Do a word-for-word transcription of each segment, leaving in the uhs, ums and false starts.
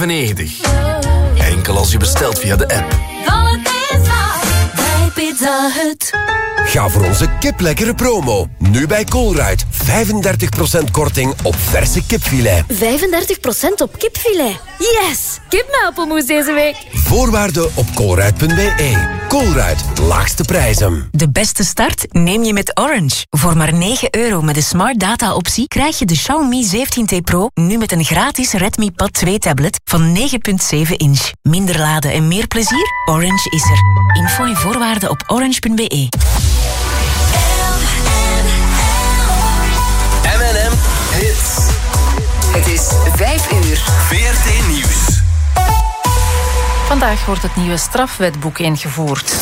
negentig. Enkel als je bestelt via de app. Van het is bij Pizza Hut. Ga voor onze kiplekkere promo. Nu bij Colruyt. vijfendertig procent korting op verse kipfilet. vijfendertig procent op kipfilet. Yes! Kip met appelmoes deze week. Voorwaarden op colruyt punt b e. Colruyt. Laagste prijzen. De beste start neem je met Orange. Voor maar negen euro met de Smart Data optie krijg je de Xiaomi zeventien T Pro nu met een gratis Redmi Pad twee tablet van negen komma zeven inch. Minder laden en meer plezier? Orange is er. Info en voorwaarden op orange punt b e. M en M Hits. Het is vijf uur. V R T Nieuws. Vandaag wordt het nieuwe strafwetboek ingevoerd.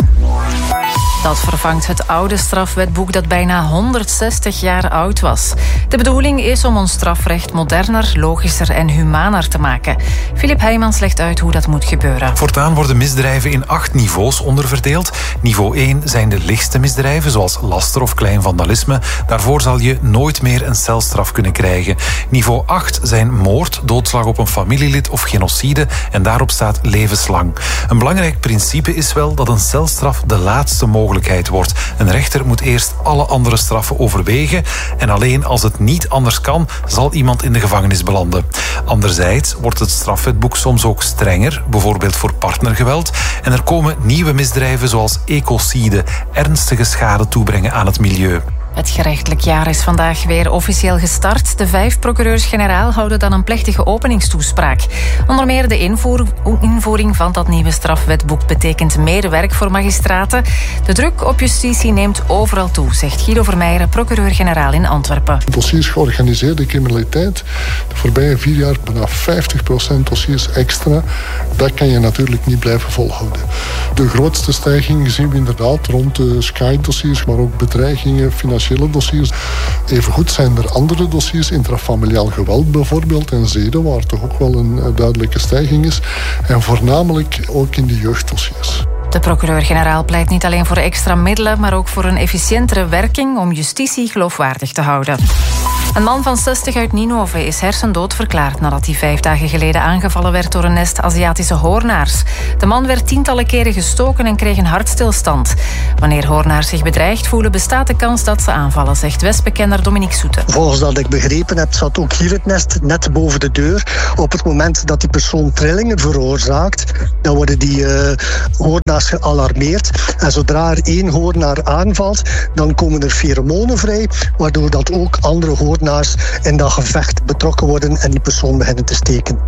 Dat vervangt het oude strafwetboek dat bijna honderdzestig jaar oud was. De bedoeling is om ons strafrecht moderner, logischer en humaner te maken. Filip Heijmans legt uit hoe dat moet gebeuren. Voortaan worden misdrijven in acht niveaus onderverdeeld. Niveau één zijn de lichtste misdrijven, zoals laster of klein vandalisme. Daarvoor zal je nooit meer een celstraf kunnen krijgen. Niveau acht zijn moord, doodslag op een familielid of genocide. En daarop staat levenslang. Een belangrijk principe is wel dat een celstraf de laatste mogelijkheid wordt. Een rechter moet eerst alle andere straffen overwegen en alleen als het niet anders kan, zal iemand in de gevangenis belanden. Anderzijds wordt het strafwetboek soms ook strenger, bijvoorbeeld voor partnergeweld. En er komen nieuwe misdrijven zoals ecocide, ernstige schade toebrengen aan het milieu. Het gerechtelijk jaar is vandaag weer officieel gestart. De vijf procureurs-generaal houden dan een plechtige openingstoespraak. Onder meer de invoer, invoering van dat nieuwe strafwetboek betekent meer werk voor magistraten. De druk op justitie neemt overal toe, zegt Guido Vermeijeren, procureur-generaal in Antwerpen. Dossiers georganiseerde criminaliteit, de voorbije vier jaar bijna vijftig procent dossiers extra. Dat kan je natuurlijk niet blijven volhouden. De grootste stijging zien we inderdaad rond de Sky-dossiers, maar ook bedreigingen, financiële dossiers. Evengoed zijn er andere dossiers, intrafamiliaal geweld bijvoorbeeld en zeden, waar toch ook wel een duidelijke stijging is. En voornamelijk ook in de jeugddossiers. De procureur-generaal pleit niet alleen voor extra middelen, maar ook voor een efficiëntere werking om justitie geloofwaardig te houden. Een man van zestig uit Ninove is hersendood verklaard nadat hij vijf dagen geleden aangevallen werd door een nest Aziatische hoornaars. De man werd tientallen keren gestoken en kreeg een hartstilstand. Wanneer hoornaars zich bedreigd voelen, bestaat de kans dat ze aanvallen, zegt Westbekender Dominique Soete. Volgens dat ik begrepen heb, zat ook hier het nest net boven de deur. Op het moment dat die persoon trillingen veroorzaakt, dan worden die uh, hoornaars gealarmeerd. En zodra er één hoornaar aanvalt, dan komen er pheromonen vrij, waardoor dat ook andere hoornaars in dat gevecht betrokken worden en die persoon beginnen te steken.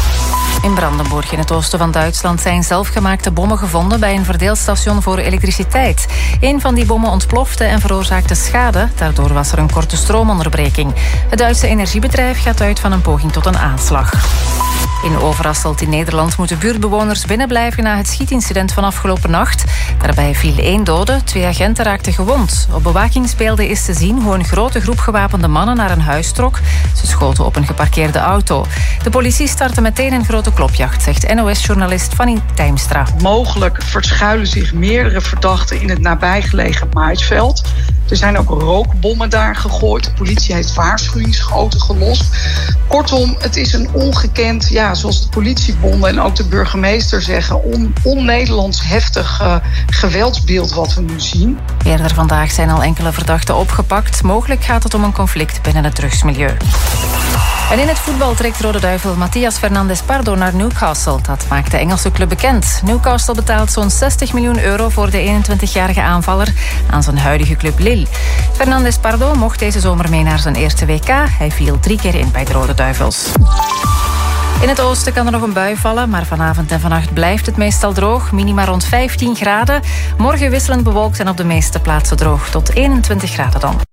In Brandenburg in het oosten van Duitsland zijn zelfgemaakte bommen gevonden bij een verdeelstation voor elektriciteit. Een van die bommen ontplofte en veroorzaakte schade. Daardoor was er een korte stroomonderbreking. Het Duitse energiebedrijf gaat uit van een poging tot een aanslag. In Overasselt in Nederland moeten buurtbewoners binnenblijven na het schietincident van afgelopen nacht. Daarbij viel één dode, twee agenten raakten gewond. Op bewakingsbeelden is te zien hoe een grote groep gewapende mannen naar een huis trok. Ze schoten op een geparkeerde auto. De politie startte meteen een grote klopjacht, zegt N O S-journalist Fanny Tijmstra. Mogelijk verschuilen zich meerdere verdachten in het nabijgelegen Maisveld. Er zijn ook rookbommen daar gegooid. De politie heeft waarschuwingsschoten gelost. Kortom, het is een ongekend, ja, zoals de politiebonden en ook de burgemeester zeggen, on- on-Nederlands heftig uh, geweldsbeeld wat we nu zien. Eerder vandaag zijn al enkele verdachten opgepakt. Mogelijk gaat het om een conflict binnen het drugsmilieu. En in het voetbal trekt Rode Duivel Matthias Fernandes Pardo naar Newcastle. Dat maakt de Engelse club bekend. Newcastle betaalt zo'n zestig miljoen euro voor de eenentwintigjarige aanvaller aan zijn huidige club Lille. Fernandes Pardo mocht deze zomer mee naar zijn eerste W K. Hij viel drie keer in bij de Rode Duivels. In het oosten kan er nog een bui vallen, maar vanavond en vannacht blijft het meestal droog. Minima rond vijftien graden. Morgen wisselend bewolkt en op de meeste plaatsen droog tot eenentwintig graden dan.